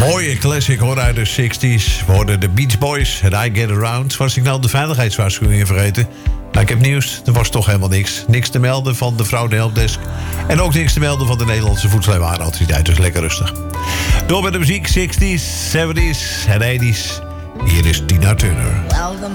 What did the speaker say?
Mooie classic hoor uit de 60s. We hoorden de Beach Boys en I Get Around. Was ik nou de veiligheidswaarschuwing vergeten? Nou, ik heb nieuws. Er was toch helemaal niks. Niks te melden van de vrouw de helpdesk. En ook niks te melden van de Nederlandse Voedsel- en Warenautoriteit. Dus lekker rustig. Door met de muziek 60s, 70s en 80s. Hier is Tina Turner.